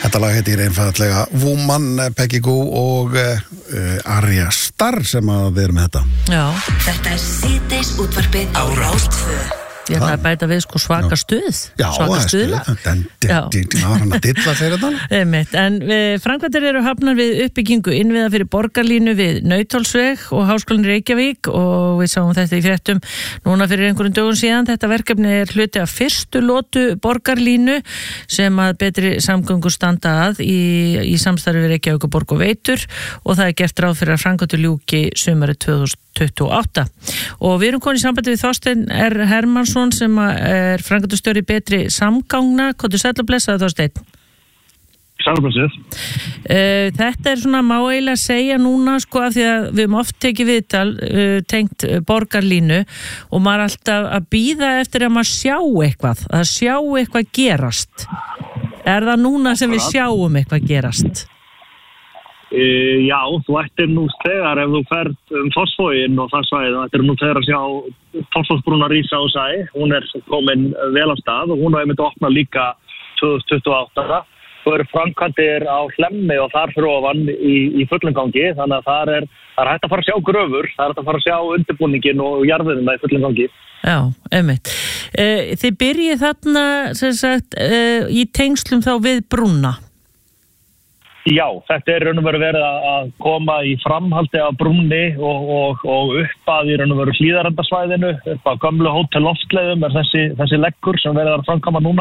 Þetta lag heitir einfaldlega Woman, Peggy Gou og Arja Starr sem að við erum með þetta. Já. Þetta síðdeis útvarpið á Rás 2. Ég ætla að bæta við svaka stuð. Já, svaka stuðla. Hann að dilla þeirra þannig. Einmitt, en framkvæmdir eru hafnar við uppbyggingu innviða fyrir borgarlínu við Nautholtsveg og Háskólinn í Reykjavík og við sáum þetta í fréttum núna fyrir einhverjum dögum síðan. Þetta verkefni er hluti af fyrstu lotu borgarlínu sem að betri samgöngur standa að í samstarfi við Reykjavík og Borg og Veitur og það er gert ráð fyrir að framkvæmdir ljúki sumarið 2028. Og við erum konið í sambandi við Þorsteinn R. Hermannsson sem er framkvæmdastjóri betri samgangna. Hvað sæll og blessaður, Þorsteinn? Sælblessið. Þetta er svona má eiginlega segja núna sko af því að við höfum oft tekið viðtal tengt borgarlínu og maður er alltaf að bíða eftir að maður sjá eitthvað gerast. Er það núna sem við sjáum eitthvað gerast? Já, þú ættir nú þegar ef þú ferð Fossvoginn og það svæði, þú ættir nú þegar að sjá Fossvogsbrúna rísa á sæ, hún er komin vel á stað og hún er einmitt opnað líka 2028. Þú eru framkvæmdir á Hlemmi og þar fyrir ofan í fullum gangi, þannig að það er hægt að fara að sjá gröfur, það er hægt að fara að sjá undirbúningin og jarðirna í fullum gangi. Já, einmitt. Þið byrjið þarna sem sagt í tengslum þá við brúna. Já, þetta er raun og veru verið að koma í framhaldi af brúnni og upp að í raun og veru Hlíðarendasvæðinu, upp að gömlu hótel Loftleiðum er þessi leggur sem verið að framkvæma núna.